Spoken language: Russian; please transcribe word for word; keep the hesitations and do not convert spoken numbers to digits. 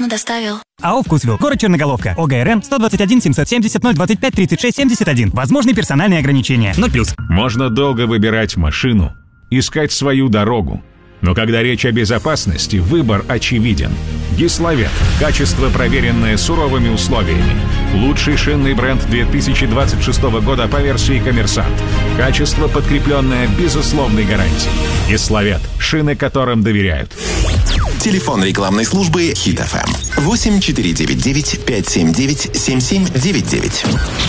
вкусно доставил. АО «Вкусвилл», город Черноголовка, ОГРН сто двадцать один семьсот семьдесят ноль двадцать пять тридцать шесть семьдесят один. Возможны персональные ограничения. ноль плюс. Можно долго выбирать машину, искать свою дорогу. Но когда речь о безопасности, выбор очевиден. Гиславет. Качество, проверенное суровыми условиями. Лучший шинный бренд две тысячи двадцать шестого года по версии «Коммерсант». Качество, подкрепленное безусловной гарантией. Гиславет. Шины, которым доверяют. Телефон рекламной службы Хит эф эм восемь четыре девять девять пять семь девять семь семь девять девять.